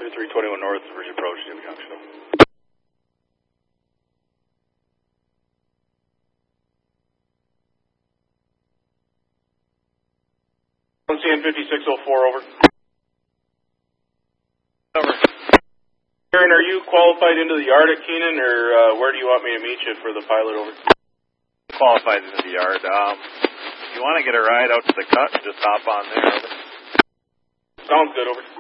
Roger, 321 North, Ridge Approach, Jimmy Junction. CN 5604, over. Over. Aaron, are you qualified into the yard at Keenan, or where do you want me to meet you for the pilot, over? Qualified into the yard. If you want to get a ride out to the cut, just hop on there, over. Sounds good, over.